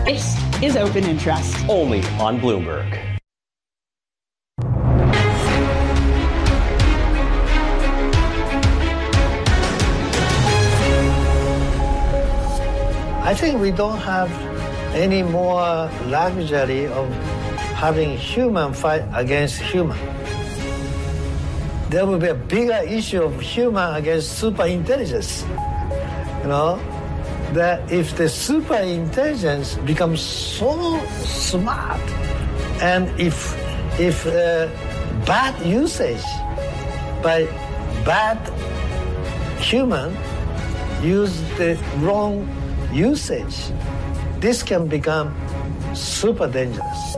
This is Open Interest. Only on Bloomberg. I think we don't have any more luxury of having human fight against human. There will be a bigger issue of human against super intelligence. You know, that if the super intelligence becomes so smart, and if bad usage by bad human use the wrong usage, this can become super dangerous.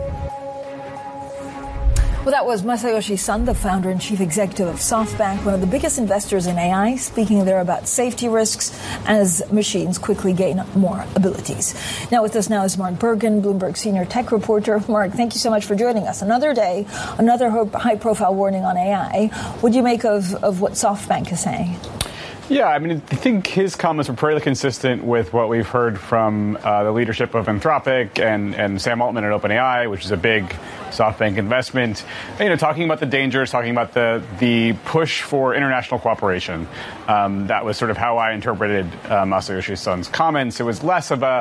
Well, that was Masayoshi Son, the founder and chief executive of SoftBank, one of the biggest investors in AI, speaking there about safety risks as machines quickly gain more abilities. Now with us now is Mark Bergen, Bloomberg senior tech reporter. Mark, thank you so much for joining us. Another day, another high-profile warning on AI. What do you make of what SoftBank is saying? Yeah, I mean, I think his comments were fairly consistent with what we've heard from the leadership of Anthropic and Sam Altman at OpenAI, which is a big SoftBank investment. You know, talking about the dangers, talking about the push for international cooperation. That was sort of how I interpreted Masayoshi Son's comments. It was less of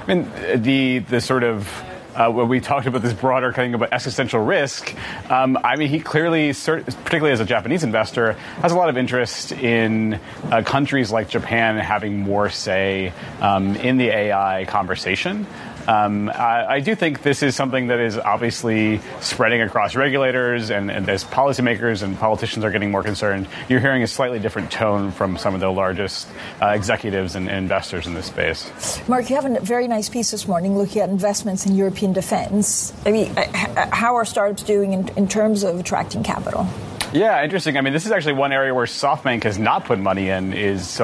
the sort of when we talked about this broader thing about existential risk, I mean, he clearly, particularly as a Japanese investor, has a lot of interest in countries like Japan having more say in the AI conversation. I do think this is something that is obviously spreading across regulators, and as policymakers and politicians are getting more concerned, you're hearing a slightly different tone from some of the largest executives and investors in this space. Mark, you have a very nice piece this morning looking at investments in European defense. I mean, how are startups doing in terms of attracting capital? Yeah, interesting. I mean, this is actually one area where SoftBank has not put money in is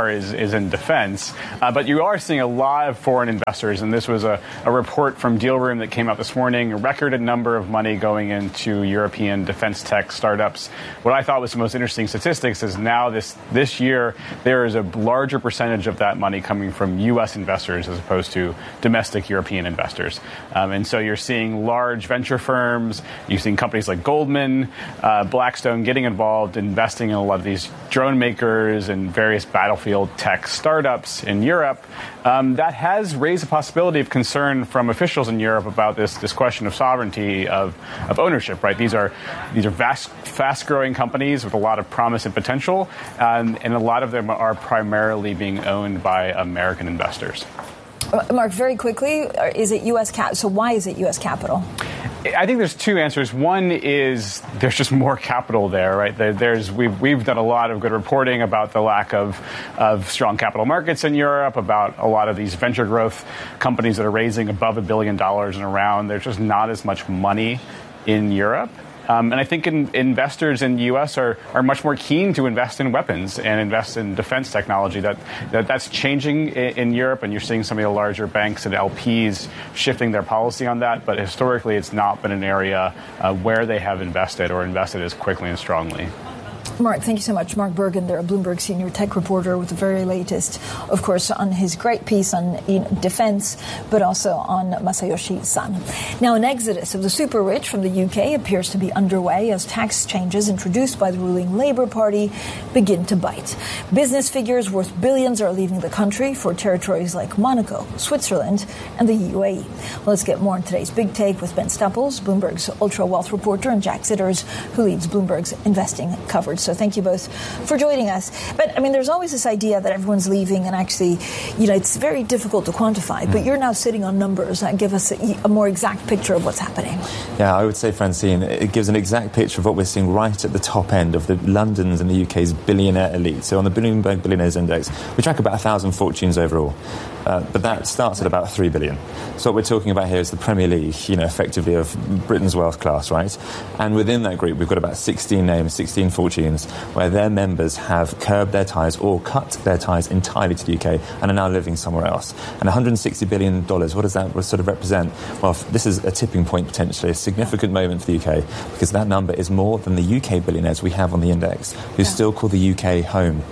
in defense. But you are seeing a lot of foreign investors, and this was a report from Dealroom that came out this morning, a record number of money going into European defense tech startups. What I thought was the most interesting statistics is now this year, there is a larger percentage of that money coming from U.S. investors as opposed to domestic European investors. And so you're seeing large venture firms, you're seeing companies like Goldman, Blackstone, getting involved, investing in a lot of these drone makers and various battlefield tech startups in Europe. That has raised a possibility of concern from officials in Europe about this question of sovereignty, of ownership, right? These are fast-growing companies with a lot of promise and potential, and a lot of them are primarily being owned by American investors. Mark, very quickly, is it U.S. capital? So why is it U.S. capital? I think there's two answers. One is there's just more capital there, right? We've done a lot of good reporting about the lack of strong capital markets in Europe, about a lot of these venture growth companies that are raising above $1 billion and around. There's just not as much money in Europe. And I think investors in the U.S. are much more keen to invest in weapons and invest in defense technology. That's changing in Europe, and you're seeing some of the larger banks and LPs shifting their policy on that. But historically, it's not been an area where they have invested as quickly and strongly. Mark, thank you so much. Mark Bergen, there, a Bloomberg senior tech reporter with the very latest, of course, on his great piece on defense, but also on Masayoshi Son. Now, an exodus of the super rich from the UK appears to be underway as tax changes introduced by the ruling Labour Party begin to bite. Business figures worth billions are leaving the country for territories like Monaco, Switzerland, and the UAE. Well, let's get more on today's Big Take with Ben Stupples, Bloomberg's ultra wealth reporter, and Jack Sitters, who leads Bloomberg's investing coverage. So thank you both for joining us. But, I mean, there's always this idea that everyone's leaving, and actually, you know, it's very difficult to quantify. But you're now sitting on numbers that give us a more exact picture of what's happening. Yeah, I would say, Francine, it gives an exact picture of what we're seeing right at the top end of the London's and the UK's billionaire elite. So on the Bloomberg Billionaires Index, we track about 1,000 fortunes overall. But that starts at about 3 billion. So what we're talking about here is the Premier League, you know, effectively of Britain's wealth class, right? And within that group, we've got about 16 names, 16 fortunes, where their members have curbed their ties or cut their ties entirely to the UK and are now living somewhere else. And $160 billion, what does that sort of represent? Well, this is a tipping point, potentially, a significant moment for the UK, because that number is more than the UK billionaires we have on the index, who still call the UK home.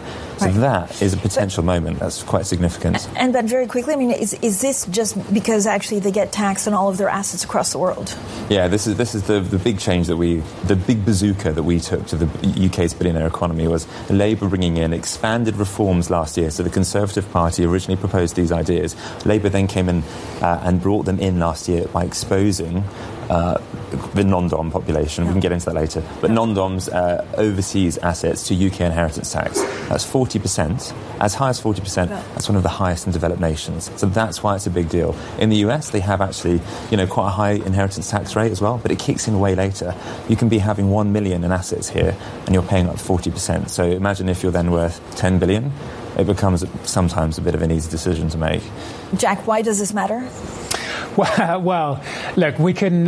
So that is a potential moment that's quite significant. And Ben, very quickly, I mean, is this just because actually they get taxed on all of their assets across the world? Yeah, this is the big change the big bazooka that we took to the UK's billionaire economy was Labour bringing in expanded reforms last year. So the Conservative Party originally proposed these ideas. Labour then came in and brought them in last year by exposing the non-dom population. We can get into that later. But non-dom's overseas assets to UK inheritance tax. That's 40%, as high as 40%. That's one of the highest in developed nations. So that's why it's a big deal. In the US, they have actually, quite a high inheritance tax rate as well, but it kicks in way later. You can be having 1 million in assets here, and you're paying up 40%. So imagine if you're then worth 10 billion. It becomes sometimes a bit of an easy decision to make. Jack, why does this matter? Well, look, we can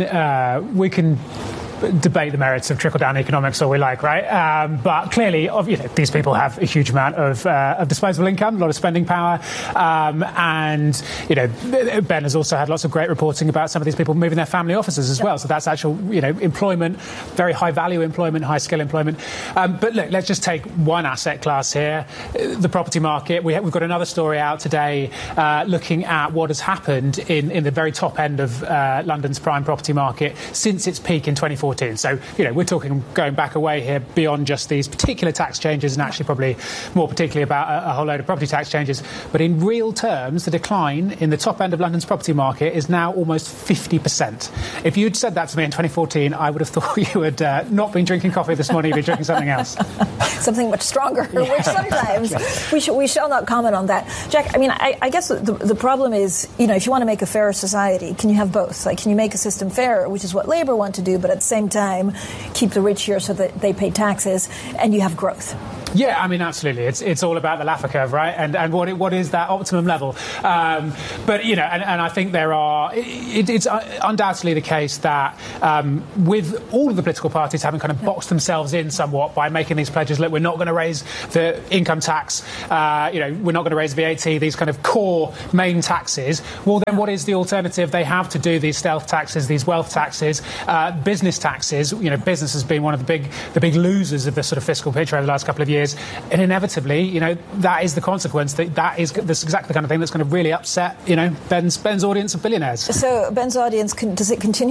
debate the merits of trickle-down economics all we like, right? But clearly, these people have a huge amount of disposable income, a lot of spending power, and Ben has also had lots of great reporting about some of these people moving their family offices as well. So that's actual, employment, very high-value employment, high-skill employment. But look, let's just take one asset class here, the property market. We've got another story out today looking at what has happened in the very top end of London's prime property market since its peak in 2014. So, we're talking going back away here beyond just these particular tax changes and actually probably more particularly about a whole load of property tax changes. But in real terms, the decline in the top end of London's property market is now almost 50%. If you'd said that to me in 2014, I would have thought you had not been drinking coffee this morning, you'd be drinking something else. Something much stronger, which sometimes we shall not comment on that. Jack, I mean, I guess the problem is, if you want to make a fairer society, can you have both? Like, can you make a system fairer, which is what Labour want to do, but at the same time keep the rich here so that they pay taxes and you have growth? Yeah, I mean, absolutely. It's all about the Laffer curve, right? And what is that optimum level? But, and I think it's undoubtedly the case that with all of the political parties having kind of boxed themselves in somewhat by making these pledges, look, we're not going to raise the income tax, we're not going to raise VAT, these kind of core main taxes. Well, then what is the alternative? They have to do these stealth taxes, these wealth taxes, business taxes. Business has been one of the big losers of the sort of fiscal picture over the last couple of years. And inevitably, that is the consequence. That's exactly the kind of thing that's going to really upset, Ben's audience of billionaires. So Ben's audience, does it continue